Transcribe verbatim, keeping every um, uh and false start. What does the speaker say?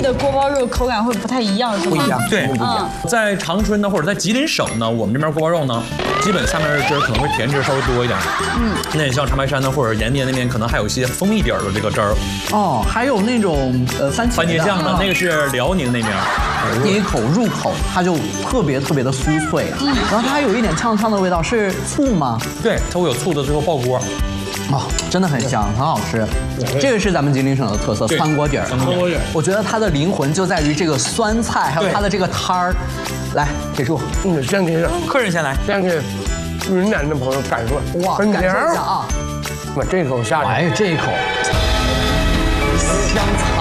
的锅包肉口感会不太一样，是吗？ 不一样， 对， 不一样。 在长春呢，或者在吉林省呢，我们这边锅包肉呢，基本下面的汁儿可能会甜汁稍微多一点。嗯，那你像长白山呢，或者延边那边，可能还有一些蜂蜜底儿的这个汁儿。 哦，还有那种呃番茄番茄酱的那个是辽宁那边。 第一口入口它就特别特别的酥脆，嗯，然后它还有一点呛呛的味道，是醋吗？ 对，它会有醋的，最后爆锅。 哦，真的很香，很好吃。这个是咱们吉林省的特色酸锅底儿。 酸锅底儿， 我觉得它的灵魂就在于这个酸菜，还有它的这个摊儿。来，铁柱， 嗯，先给客人先来， 先给云南的朋友感受。 哇，感受一下啊！ 我这口下去， 哎，这一口香菜。